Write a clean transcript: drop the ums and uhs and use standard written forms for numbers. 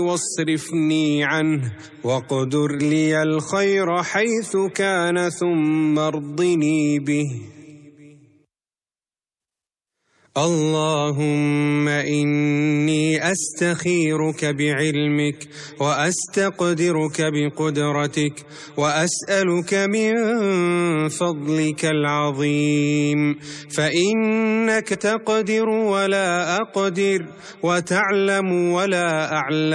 واصرفني عنه واقدر لي الخير حيث كان ثم ارضني به. اللهم إني أستخيرك بعلمك وأستقدرك بقدرتك وأسألك من فضلك العظيم، فإنك تقدر ولا أقدر وتعلم ولا أعلم.